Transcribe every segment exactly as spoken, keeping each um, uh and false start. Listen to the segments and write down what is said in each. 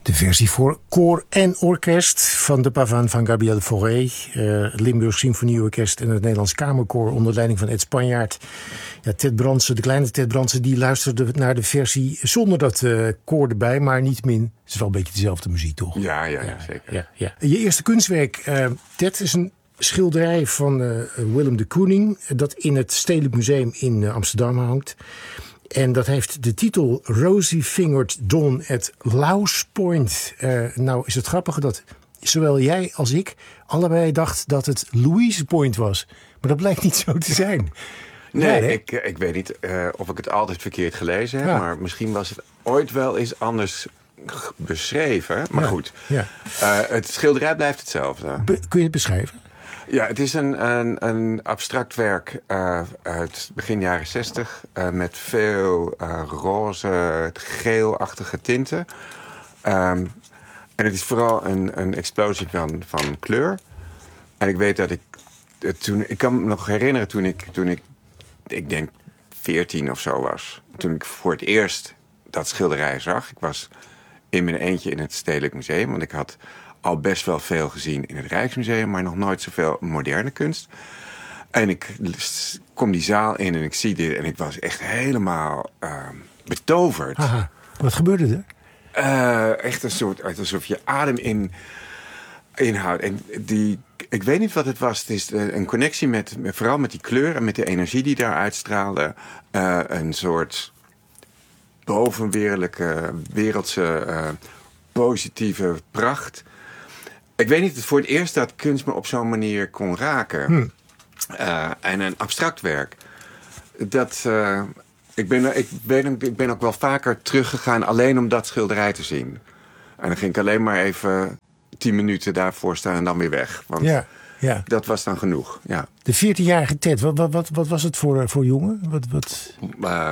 De versie voor koor en orkest van de Pavane van Gabriel Fauré, uh, het Limburg Symfonieorkest en het Nederlands Kamerkoor onder leiding van Ed Spanjaard. Ja, Ted Brandsen, de kleine Ted Brandsen, die luisterde naar de versie zonder dat uh, koor erbij, maar niettemin, het is wel een beetje dezelfde muziek, toch? Ja, ja, ja, zeker. Ja, ja. Je eerste kunstwerk, uh, Ted, is een schilderij van uh, Willem de Kooning, dat in het Stedelijk Museum in uh, Amsterdam hangt. En dat heeft de titel Rosy Fingered Dawn at Laus Point. Uh, nou is het grappige dat zowel jij als ik allebei dacht dat het Louise Point was. Maar dat blijkt niet zo te zijn. Nee, nee ik, ik weet niet uh, of ik het altijd verkeerd gelezen heb. Ja. Maar misschien was het ooit wel eens anders beschreven. Maar ja, goed, ja. Uh, het schilderij blijft hetzelfde. Be- kun je het beschrijven? Ja, het is een, een, een abstract werk uh, uit begin jaren zestig... Uh, met veel uh, roze, geelachtige tinten. Um, en het is vooral een, een explosie van, van kleur. En ik weet dat ik... Toen, ik kan me nog herinneren toen ik, toen ik... Ik denk veertien of zo was. Toen ik voor het eerst dat schilderij zag. Ik was in mijn eentje in het Stedelijk Museum. Want ik had al best wel veel gezien in het Rijksmuseum, maar nog nooit zoveel moderne kunst. En ik kom die zaal in en ik zie dit en ik was echt helemaal uh, betoverd. Aha. Wat gebeurde er? Uh, echt een soort, alsof je adem in, inhoudt. En die, ik weet niet wat het was. Het is een connectie met, vooral met die kleur en met de energie die daar uitstraalde. Uh, een soort bovenwereldlijke, wereldse, uh, positieve pracht. Ik weet niet, het voor het eerst dat kunst me op zo'n manier kon raken. Hm. Uh, en een abstract werk. Dat, uh, ik, ben, ik, ben, ik ben ook wel vaker teruggegaan alleen om dat schilderij te zien. En dan ging ik alleen maar even tien minuten daarvoor staan en dan weer weg. Want ja, ja. dat was dan genoeg, ja. De veertienjarige Ted, wat, wat, wat, wat was het voor, voor jongen? Wat, wat... Uh,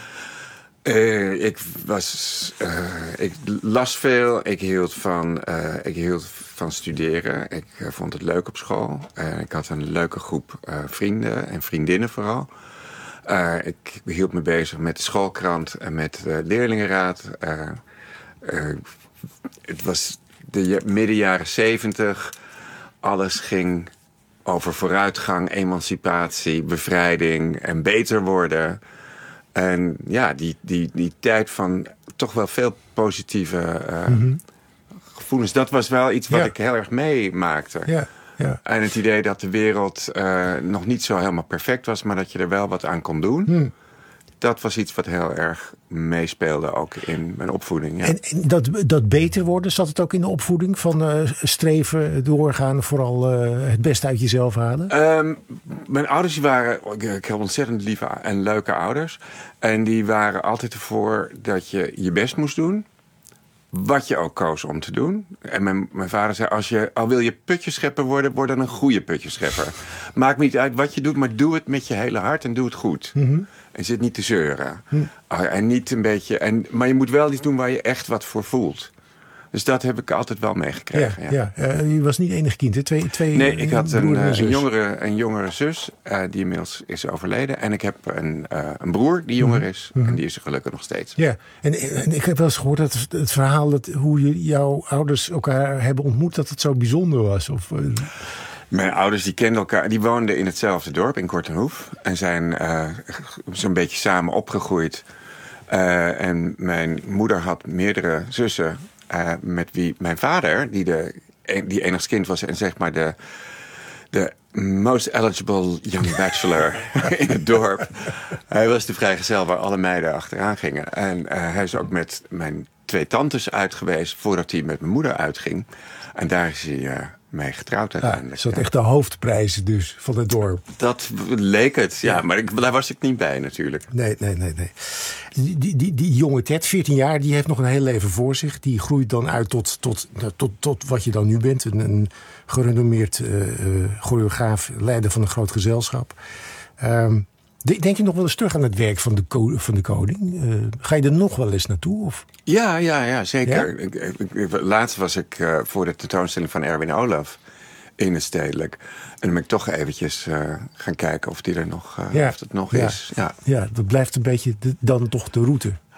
Uh, ik, was, uh, ik las veel. Ik hield van, uh, ik hield van studeren. Ik uh, vond het leuk op school. Uh, ik had een leuke groep uh, vrienden en vriendinnen vooral. Uh, ik hield me bezig met de schoolkrant en met de leerlingenraad. Uh, uh, het was de midden jaren zeventig. Alles ging over vooruitgang, emancipatie, bevrijding en beter worden. En ja, die, die, die tijd van toch wel veel positieve uh, mm-hmm. gevoelens. Dat was wel iets wat ja. ik heel erg meemaakte. Ja, ja. En het idee dat de wereld uh, nog niet zo helemaal perfect was, maar dat je er wel wat aan kon doen. Mm. Dat was iets wat heel erg meespeelde ook in mijn opvoeding. Ja. En, en dat, dat beter worden, zat het ook in de opvoeding? Van uh, streven, doorgaan, vooral uh, het beste uit jezelf halen? Um, mijn ouders waren, ik heb ontzettend lieve en leuke ouders. En die waren altijd ervoor dat je je best moest doen. Wat je ook koos om te doen. En mijn, mijn vader zei, als je, al wil je putjeschepper worden, word dan een goede putjeschepper. Maakt niet uit wat je doet, maar doe het met je hele hart en doe het goed. Mm-hmm. En zit niet te zeuren. Hm. Uh, en niet een beetje, en, maar je moet wel iets doen waar je echt wat voor voelt. Dus dat heb ik altijd wel meegekregen. Ja, ja. ja. Uh, je was niet enig kind, hè? Twee, twee nee, ik had een, een, een, jongere, een jongere zus uh, die inmiddels is overleden. En ik heb een, uh, een broer die jonger is. Mm-hmm. En die is er gelukkig nog steeds. Ja, en, en ik heb wel eens gehoord dat het, het verhaal dat hoe je, jouw ouders elkaar hebben ontmoet, dat het zo bijzonder was. Of, uh... Mijn ouders die kenden elkaar, die woonden in hetzelfde dorp, in Kortenhoef. En zijn uh, zo'n beetje samen opgegroeid. Uh, en mijn moeder had meerdere zussen. Uh, met wie mijn vader, die, de, die enigst kind was en zeg maar de, de most eligible young bachelor in het dorp. Hij was de vrijgezel waar alle meiden achteraan gingen. En uh, hij is ook met mijn twee tantes uit geweest voordat hij met mijn moeder uitging. En daar is hij uh, mee getrouwd uiteindelijk. Ja, is dat echt de hoofdprijzen dus van het dorp? Dat leek het, ja. ja. Maar ik, daar was ik niet bij natuurlijk. Nee, nee, nee. nee. Die, die, die, die jonge Ted, veertien jaar, die heeft nog een heel leven voor zich. Die groeit dan uit tot, tot, tot, tot wat je dan nu bent. Een, een gerenommeerd uh, choreograaf, leider van een groot gezelschap. Um, Denk je nog wel eens terug aan het werk van de, ko- van de koning? Uh, ga je er nog wel eens naartoe? Of? Ja, ja, ja, zeker. Ja? Ik, ik, ik, laatst was ik uh, voor de tentoonstelling van Erwin Olaf in het Stedelijk. En dan ben ik toch eventjes uh, gaan kijken of die er nog, uh, ja. of het nog ja. is. Ja. ja, dat blijft een beetje de, dan toch de route.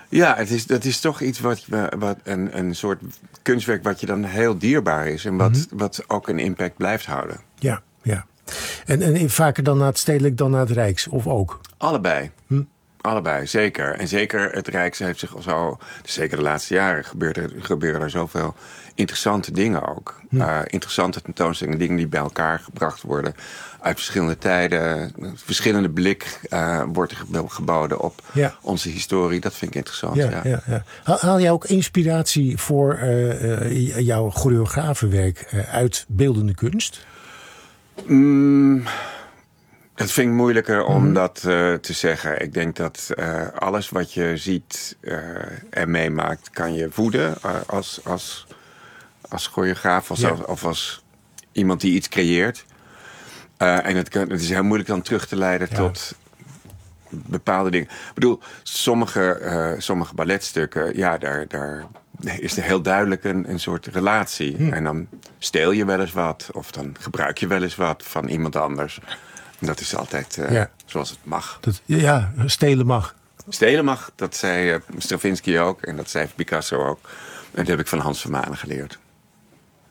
Ja, het is, dat is toch iets wat, wat een, een soort kunstwerk wat je dan heel dierbaar is. En wat, mm-hmm. wat ook een impact blijft houden. Ja, ja. En, en vaker dan naar het stedelijk dan naar het Rijks, of ook? Allebei. Hm? Allebei, zeker. En zeker het Rijks heeft zich zo... Dus zeker de laatste jaren gebeuren er, gebeuren er zoveel interessante dingen ook. Hm. Uh, interessante tentoonstellingen, dingen die bij elkaar gebracht worden. Uit verschillende tijden. Verschillende blik uh, wordt er geboden op ja. onze historie. Dat vind ik interessant. Ja, ja. Ja, ja. Haal jij ook inspiratie voor uh, uh, jouw choreografenwerk uh, uit beeldende kunst? Mm. Dat vind ik moeilijker om mm-hmm. dat uh, te zeggen. Ik denk dat uh, alles wat je ziet uh, en meemaakt... kan je voeden uh, als, als, als choreograaf of, ja. als, of als iemand die iets creëert. Uh, en het, kan, het is heel moeilijk dan terug te leiden ja. tot bepaalde dingen. Ik bedoel, sommige, uh, sommige balletstukken... ja, daar, daar is er heel duidelijk een, een soort relatie. Mm. En dan steel je wel eens wat... of dan gebruik je wel eens wat van iemand anders... Dat is altijd uh, ja. zoals het mag. Dat, ja, stelen mag. Stelen mag, dat zei uh, Stravinsky ook. En dat zei Picasso ook. En dat heb ik van Hans Vermanen geleerd.